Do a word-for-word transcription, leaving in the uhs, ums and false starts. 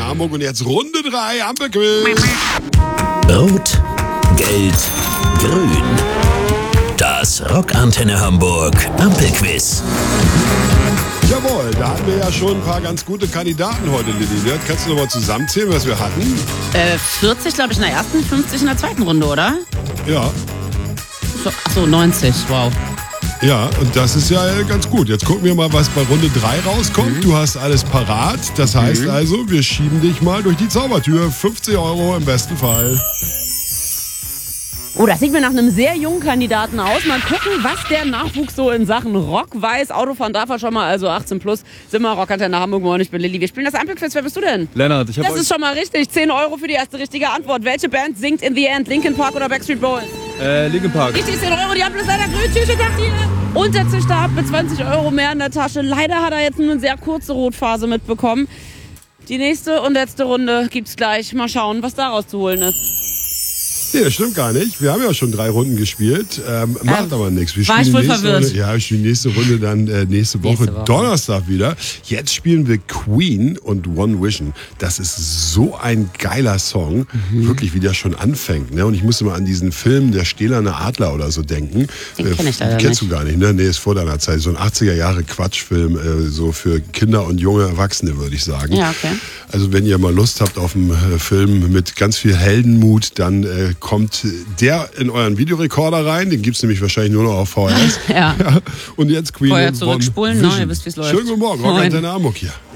Hamburg und jetzt Runde drei, Ampelquiz. Rot, Gelb, Grün. Das Rockantenne Hamburg Ampelquiz. Jawohl, da hatten wir ja schon ein paar ganz gute Kandidaten heute, Lilly. Ne? Kannst du noch mal zusammenzählen, was wir hatten? Äh, vierzig, glaube ich, in der ersten, fünfzig in der zweiten Runde, oder? Ja. So, achso, neunzig, wow. Ja, und das ist ja ganz gut. Jetzt gucken wir mal, was bei Runde drei rauskommt. Mhm. Du hast alles parat. Das heißt mhm. also, wir schieben dich mal durch die Zaubertür. fünfzig Euro im besten Fall. Oh, das sieht mir nach einem sehr jungen Kandidaten aus. Mal gucken, was der Nachwuchs so in Sachen Rock weiß. Autofahren darf er schon mal, also achtzehn plus. Sind wir Rockantenne Hamburg, und ich bin Lilly. Wir spielen das Ampelquiz. Wer bist du denn? Lennart, ich habe Das ist schon mal richtig. zehn Euro für die erste richtige Antwort. Welche Band singt In the End? Linkin Park oder Backstreet Boys? Äh, Linkin Park. Richtig, zehn Euro. Die Ampel ist leider grün. Tschüss, Partie. Und der zischt ab mit zwanzig Euro mehr in der Tasche. Leider hat er jetzt nur eine sehr kurze Rotphase mitbekommen. Die nächste und letzte Runde gibt's gleich. Mal schauen, was daraus zu holen ist. Nee, das stimmt gar nicht. Wir haben ja schon drei Runden gespielt. Ähm, macht ähm, aber nichts. Wir war ich wohl verwirrt? Runde, ja, wir spielen die nächste Runde dann äh, nächste, Woche, nächste Woche, Donnerstag wieder. Jetzt spielen wir Queen und One Vision. Das ist so ein geiler Song. Mhm. Wirklich, wie der schon anfängt. Ne? Und ich musste mal an diesen Film Der stählerne Adler oder so denken. Den äh, kenn ich leider Kennst nicht. du gar nicht, ne? Nee, ist vor deiner Zeit. So ein achtziger Jahre Quatschfilm, äh, so für Kinder und junge Erwachsene, würde ich sagen. Ja, okay. Also wenn ihr mal Lust habt auf einen äh, Film mit ganz viel Heldenmut, dann äh, kommt der in euren Videorekorder rein. Den gibt es nämlich wahrscheinlich nur noch auf V H S. ja. Ja. Und jetzt Queen Vorher und zurückspulen, One ne? Ihr wisst, wie es läuft. Schönen guten Morgen, Rockantenne Hamburg hier.